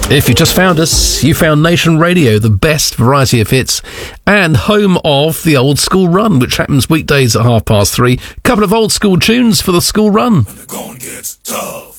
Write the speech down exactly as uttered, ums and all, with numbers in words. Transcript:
If you just found us, you found Nation Radio, the best variety of hits and home of the Old School Run, which happens weekdays at half past three. Couple of old school tunes for the school run. Gonna get tough.